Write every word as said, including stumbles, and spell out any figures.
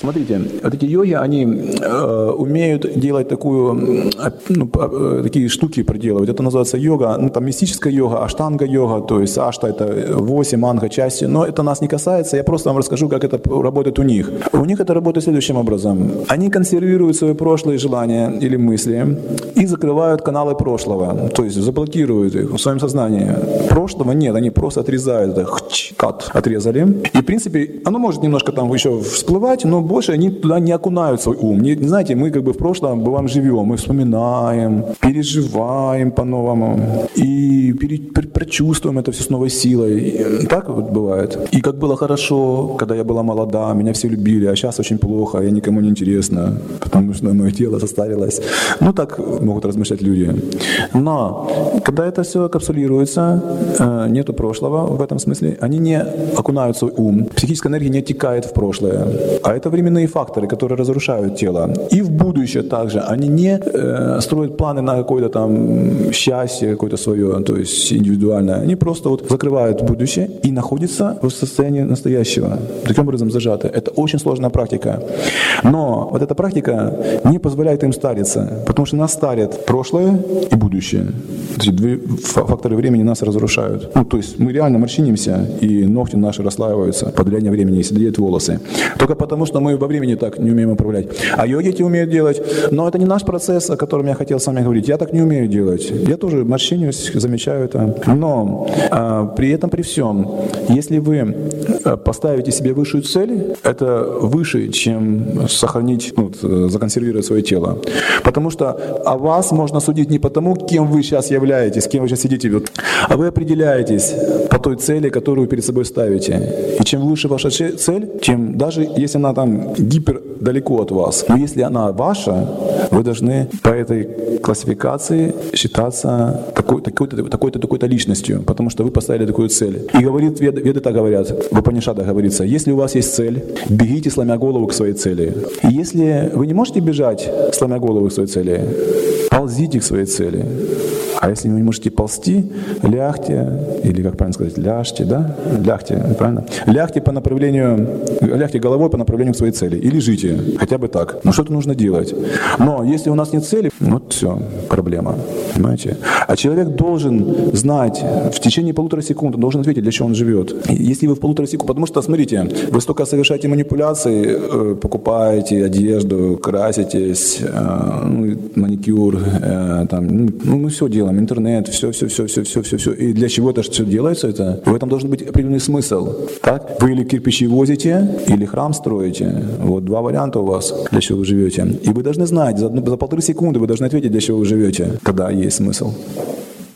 Смотрите, вот эти йоги, они э, умеют делать такую, ну, такие штуки проделывать. Это называется йога, ну, там мистическая йога, аштанга-йога, то есть ашта – это восемь, анга – части, но это нас не касается, я просто вам расскажу, как это работает у них. У них это работает следующим образом. Они консервируют свои прошлые желания или мысли и закрывают каналы прошлого, то есть заблокируют их в своем сознании. Прошлого нет, они просто отрезают это, кат, отрезали. И, в принципе, оно может немножко там еще всплывать, но больше они туда не окунают свой ум. Не, знаете, мы как бы в прошлом бываем живем, мы вспоминаем, переживаем по-новому и пере, пере, прочувствуем это все с новой силой. И так вот бывает. И как было хорошо, когда я была молода, меня все любили, а сейчас очень плохо, я никому не интересна, потому что мое тело состарилось. Ну, так могут размышлять люди. Но когда это все капсулируется, нету прошлого в этом смысле, они не окунают свой ум, психическая энергия не оттекает в прошлое. А это временные факторы, которые разрушают тело. И в будущее также они не э, строят планы на какое-то там счастье, какое-то свое, то есть индивидуальное. Они просто вот закрывают будущее и находятся в состоянии настоящего. Таким образом зажаты. Это очень сложная практика. Но вот эта практика не позволяет им стариться, потому что нас старит прошлое и будущее. Эти две факторы времени нас разрушают. Ну, то есть мы реально морщинимся, и ногти наши расслаиваются под влиянием времени, и седеют волосы. Только потому, что мы во времени так не умеем управлять. А йоги эти умеют делать. Но это не наш процесс, о котором я хотел с вами говорить. Я так не умею делать. Я тоже морщинюсь, замечаю это. Но а, при этом, при всем, если вы поставите себе высшую цель, это выше, чем сохранить, ну, законсервировать свое тело. Потому что о вас можно судить не потому, кем вы сейчас являетесь, кем вы сейчас сидите, а вы определяетесь по той цели, которую вы перед собой ставите. И чем выше ваша цель, тем даже если она там гипер далеко от вас, но если она ваша, вы должны по этой классификации считаться такой, такой-то, такой-то, такой-то личностью, потому что вы поставили такую цель. И говорит, веды, веды так говорят, в Упанишадах говорится, если у вас есть цель, бегите, сломя голову к своей цели. И если вы не можете бежать, сломя голову к своей цели, ползите к своей цели. А если вы не можете ползти, лягте, или как правильно сказать, ляжьте, да? Лягте, правильно? Лягте по направлению, лягте головой по направлению к своей цели. И лежите, хотя бы так. Но что-то нужно делать. Но если у нас нет цели, вот все, проблема. Понимаете? А человек должен знать, в течение полутора секунд, он должен ответить, для чего он живет. Если вы в полутора секунд, потому что, смотрите, вы столько совершаете манипуляций, покупаете одежду, краситесь, маникюр, там, ну, мы все делаем. Интернет, все, все, все, все, все, все, все. И для чего это все делается? Это? В этом должен быть определенный смысл. Так? Вы или кирпичи возите, или храм строите. Вот два варианта у вас, для чего вы живете. И вы должны знать, за, за полторы секунды вы должны ответить, для чего вы живете. Тогда есть смысл.